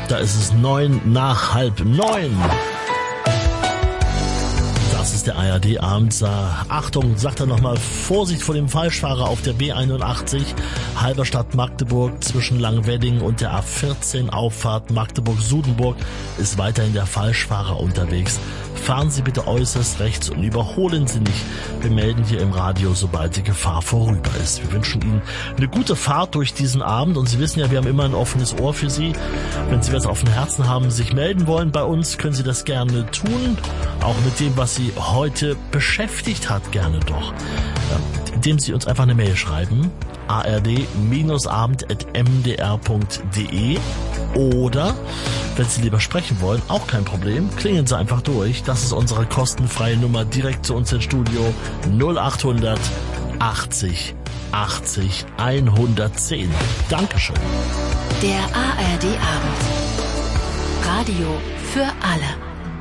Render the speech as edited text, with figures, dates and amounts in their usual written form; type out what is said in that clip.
Da ist es 8:09. Das ist der ARD-Abend. Achtung, sagt er nochmal, Vorsicht vor dem Falschfahrer auf der B81, Halberstadt Magdeburg zwischen Langwedding und der A14 Auffahrt Magdeburg-Sudenburg ist weiterhin der Falschfahrer unterwegs. Fahren Sie bitte äußerst rechts und überholen Sie nicht. Wir melden hier im Radio, sobald die Gefahr vorüber ist. Wir wünschen Ihnen eine gute Fahrt durch diesen Abend und Sie wissen ja, wir haben immer ein offenes Ohr für Sie. Wenn Sie was auf dem Herzen haben, sich melden wollen bei uns, können Sie das gerne tun. Auch mit dem, was Sie heute beschäftigt hat, gerne doch. Indem Sie uns einfach eine Mail schreiben, ard-abend@mdr.de, oder, wenn Sie lieber sprechen wollen, auch kein Problem, klingeln Sie einfach durch. Das ist unsere kostenfreie Nummer direkt zu uns ins Studio, 0800 80 80 110. Dankeschön. Der ARD-Abend. Radio für alle.